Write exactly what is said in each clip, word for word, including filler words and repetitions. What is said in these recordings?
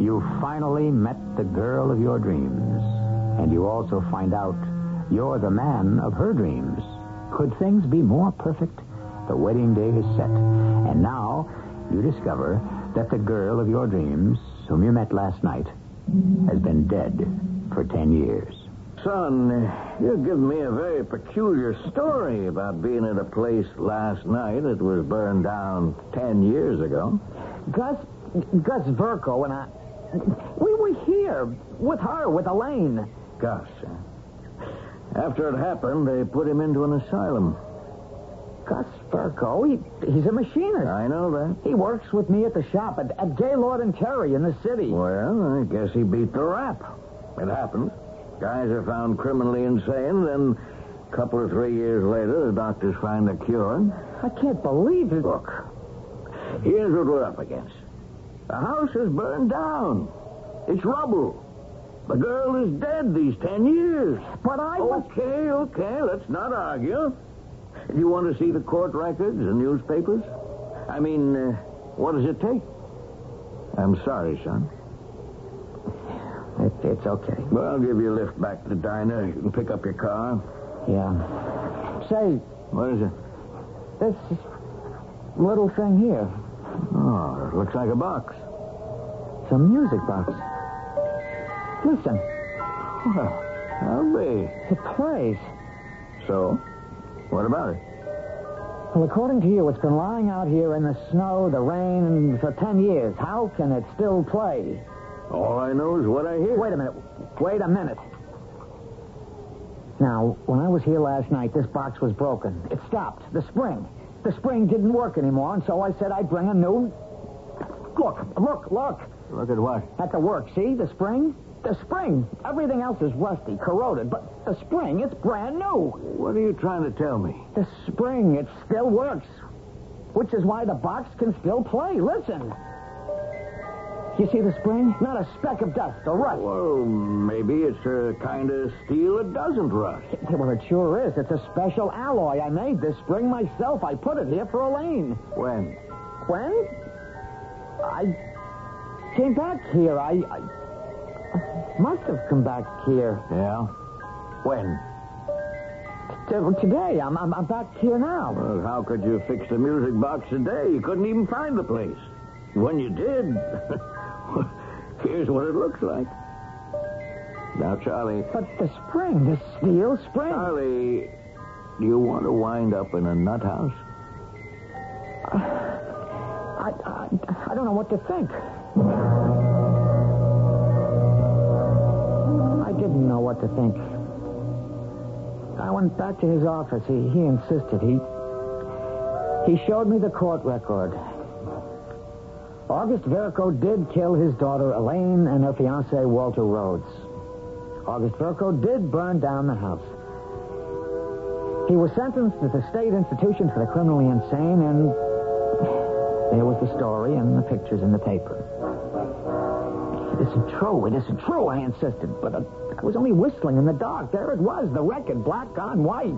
You finally met the girl of your dreams. And you also find out you're the man of her dreams. Could things be more perfect? The wedding day is set. And now you discover that the girl of your dreams, whom you met last night, has been dead for ten years. Son, you've given me a very peculiar story about being at a place last night that was burned down ten years ago. Gus, Gus Verko and I, we were here with her, with Elaine. Gus, after it happened, they put him into an asylum. Gus Verko, he, he's a machinist. I know that. He works with me at the shop at, at Gaylord and Terry in the city. Well, I guess he beat the rap. It happened. Guys are found criminally insane, then a couple or three years later, the doctors find a cure. I can't believe it. Look, here's what we're up against. The house is burned down. It's rubble. The girl is dead these ten years. But I was... Okay, okay, let's not argue. Do you want to see the court records and newspapers? I mean, uh, what does it take? I'm sorry, son. It, it's okay. Well, I'll give you a lift back to the diner. You can pick up your car. Yeah. Say... What is it? This little thing here. Oh, it looks like a box. It's a music box. Listen. Well, I'll be. It plays. So? What about it? Well, according to you, it's been lying out here in the snow, the rain, for ten years. How can it still play? All I know is what I hear. Wait a minute. Wait a minute. Now, when I was here last night, this box was broken. It stopped. The spring. The spring didn't work anymore, and so I said I'd bring a new... Look, look, look. Look at what? At the work. See, the spring? The spring. Everything else is rusty, corroded, but the spring, it's brand new. What are you trying to tell me? The spring, it still works. Which is why the box can still play. Listen. You see the spring? Not a speck of dust or rust. Well, maybe it's a kind of steel that doesn't rust. Well, it sure is. It's a special alloy. I made this spring myself. I put it here for Elaine. When? When? I came back here. I, I must have come back here. Yeah? When? T- today. I'm, I'm I'm back here now. Well, how could you fix the music box today? You couldn't even find the place. When you did, here's what it looks like. Now, Charlie... But the spring, the steel spring... Charlie, do you want to wind up in a nut house? Uh, I, I, I don't know what to think. I didn't know what to think. I went back to his office. He, he insisted. He, he showed me the court record. August Verko did kill his daughter Elaine and her fiancé Walter Rhodes. August Verko did burn down the house. He was sentenced to the state institution for the criminally insane, and there was the story and the pictures in the paper. It isn't true. It isn't true, I insisted. But uh, I was only whistling in the dark. There it was, the record, black on white.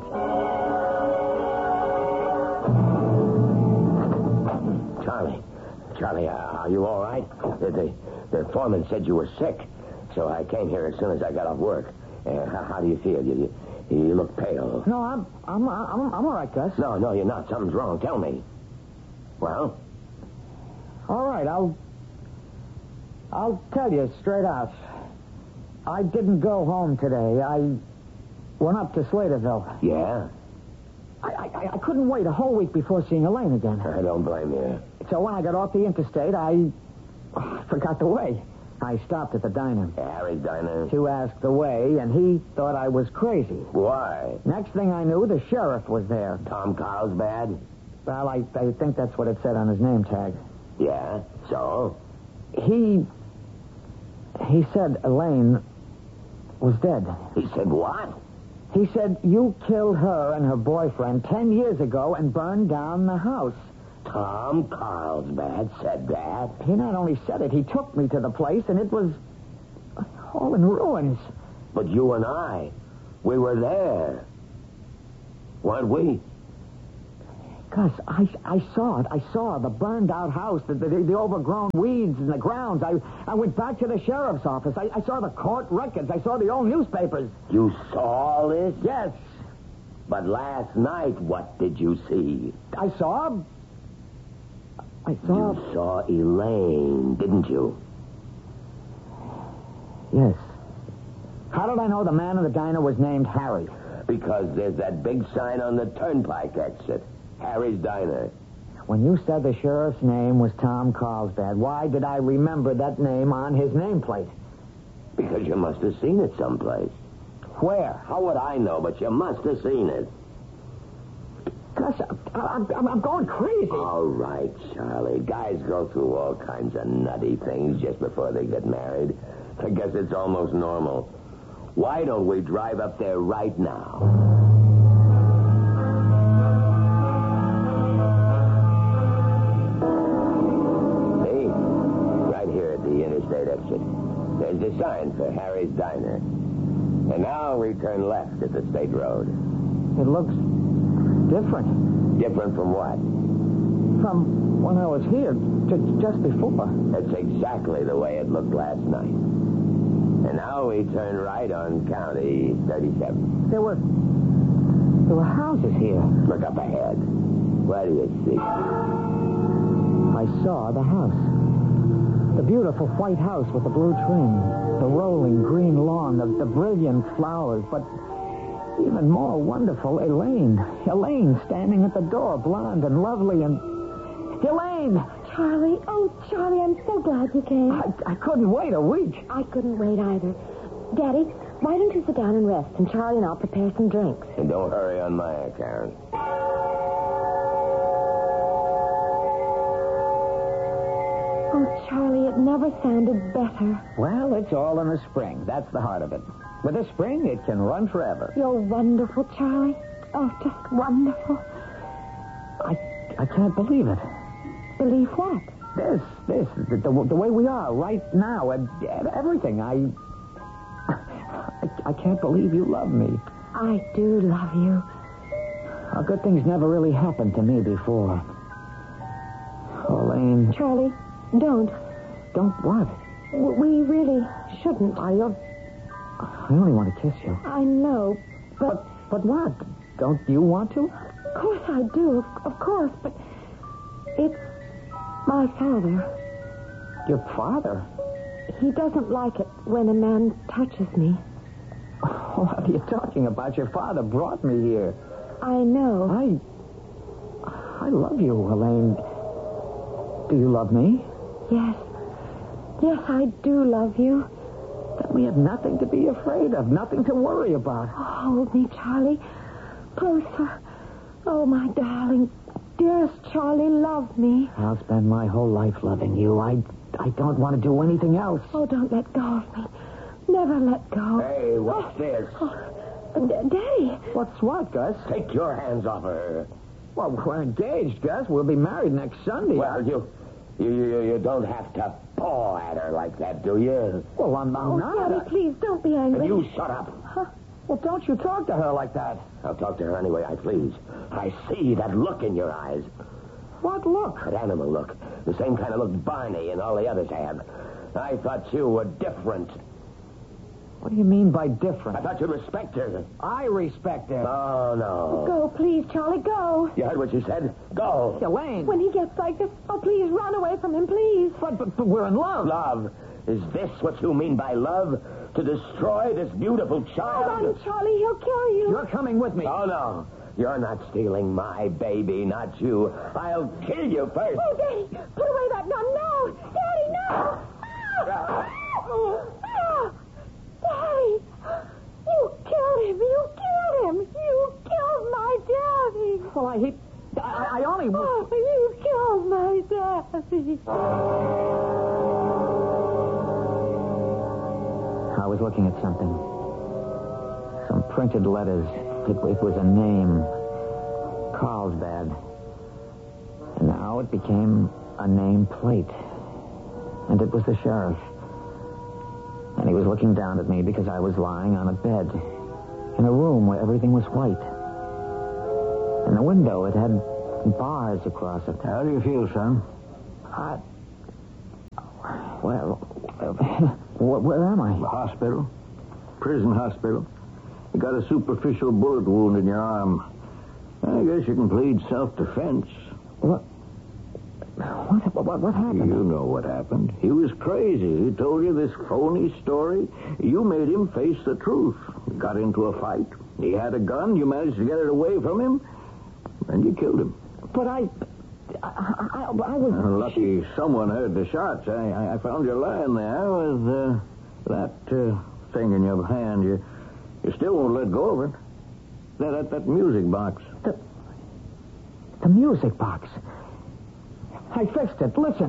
Charlie. Charlie, uh, are you all right? The, the, the foreman said you were sick, so I came here as soon as I got off work. Uh, how, how do you feel? You, you, you look pale. No, I'm, I'm, I'm, I'm all right, Gus. No, no, you're not. Something's wrong. Tell me. Well? All right, I'll, I'll tell you straight out. I didn't go home today. I went up to Slaterville. Yeah? I, I, I couldn't wait a whole week before seeing Elaine again. I don't blame you. So when I got off the interstate, I oh, forgot the way. I stopped at the diner. Harry's diner? To ask the way, and he thought I was crazy. Why? Next thing I knew, the sheriff was there. Tom Carlsbad? Well, I, I think that's what it said on his name tag. Yeah, so? He... He said Elaine was dead. He said what? He said you killed her and her boyfriend ten years ago and burned down the house. Tom Carlsbad said that? He not only said it, he took me to the place, and it was all in ruins. But you and I, we were there. Weren't we? Gus, I, I saw it. I saw the burned-out house, the, the, the overgrown weeds in the grounds. I, I went back to the sheriff's office. I, I saw the court records. I saw the old newspapers. You saw all this? Yes. But last night, what did you see? I saw... I saw... You saw Elaine, didn't you? Yes. How did I know the man in the diner was named Harry? Because there's that big sign on the turnpike exit. Harry's Diner. When you said the sheriff's name was Tom Carlsbad, why did I remember that name on his nameplate? Because you must have seen it someplace. Where? How would I know, but you must have seen it. Gus, I'm, I'm, I'm going crazy. All right, Charlie. Guys go through all kinds of nutty things just before they get married. I guess it's almost normal. Why don't we drive up there right now? Exit. There's a sign for Harry's Diner. And now we turn left at the state road. It looks different. Different from what? From when I was here, j- just before. That's exactly the way it looked last night. And now we turn right on County thirty-seven. There were... there were houses here. Look up ahead. What do you see? I saw the house. The beautiful white house with the blue trim, the rolling green lawn, the, the brilliant flowers, but even more wonderful, Elaine. Elaine standing at the door, blonde and lovely and... Elaine! Charlie, oh, Charlie, I'm so glad you came. I, I couldn't wait a week. I couldn't wait either. Daddy, why don't you sit down and rest, and Charlie and I'll prepare some drinks. And don't hurry on my account. Oh, Charlie, it never sounded better. Well, it's all in the spring. That's the heart of it. With the spring, it can run forever. You're wonderful, Charlie. Oh, just wonderful. I I can't believe it. Believe what? This, this, the, the, the way we are right now, and, and everything. I, I, I can't believe you love me. I do love you. Well, good things never really happened to me before. Oh, Elaine. Charlie, don't. Don't what? W- we really shouldn't. I, uh, I only want to kiss you. I know, but... But, but what? Don't you want to? Of course I do, of, of course, but it's my father. Your father? He doesn't like it when a man touches me. What are you talking about? Your father brought me here. I know. I... I love you, Elaine. Do you love me? Yes. Yes, I do love you. Then we have nothing to be afraid of, nothing to worry about. Oh, hold me, Charlie. Closer. Oh, my darling. Dearest Charlie, love me. I'll spend my whole life loving you. I, I don't want to do anything else. Oh, don't let go of me. Never let go. Hey, what's oh, this? Oh, D- Daddy. What's what, Gus? Take your hands off her. Well, we're engaged, Gus. We'll be married next Sunday. Well, you, you, you, you don't have to paw at her like that, do you? Well, I'm, I'm Oh, not. Daddy, please, don't be angry. And you shut up. Huh? Well, don't you talk to her like that. I'll talk to her any way I please. I see that look in your eyes. What look? That animal look. The same kind of look Barney and all the others have. I thought you were different. What do you mean by different? I thought you'd respect her. I respect her. Oh, no. Go, please, Charlie, go. You heard what she said? Go. Elaine. When he gets like this, oh, please, run away from him, please. But, but, but we're in love. Love. Is this what you mean by love? To destroy this beautiful child? Run, Charlie, he'll kill you. You're coming with me. Oh, no. You're not stealing my baby, not you. I'll kill you first. Oh, Daddy, put away that gun. No. Daddy, no. Ah! Ah! Daddy, you killed him. You killed him. You killed my daddy. Well, I, he, I, I only... Oh, you killed my daddy. I was looking at something. Some printed letters. It, it was a name. Carlsbad. And now it became a name plate. And it was the sheriff. And he was looking down at me because I was lying on a bed in a room where everything was white. In the window, it had bars across it. How do you feel, son? I... Well, where, where am I? The hospital. Prison hospital. You got a superficial bullet wound in your arm. I guess you can plead self-defense. What? What, what, what happened? You know what happened. He was crazy. He told you this phony story. You made him face the truth. Got into a fight. He had a gun. You managed to get it away from him. And you killed him. But I... I, I, I was... Uh, lucky someone heard the shots. I, I found you lying there with uh, that uh, thing in your hand. You, you still won't let go of it. That, that, that music box. The, the music box. I fixed it. Listen.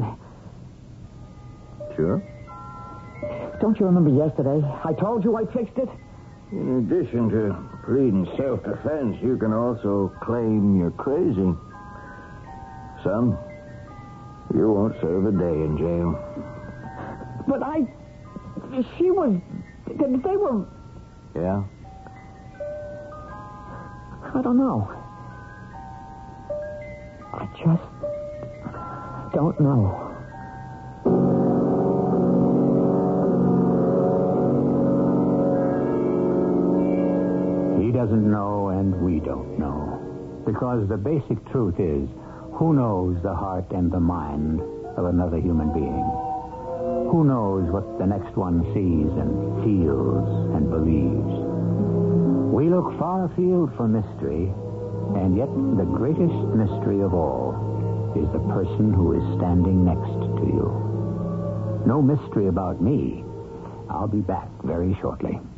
Sure. Don't you remember yesterday? I told you I fixed it. In addition to pleading self-defense, you can also claim you're crazy. Son, you won't serve a day in jail. But I... She was... They were... Yeah? I don't know. I just... don't know. He doesn't know, and we don't know. Because the basic truth is, who knows the heart and the mind of another human being? Who knows what the next one sees and feels and believes? We look far afield for mystery, and yet the greatest mystery of all is the person who is standing next to you. No mystery about me. I'll be back very shortly.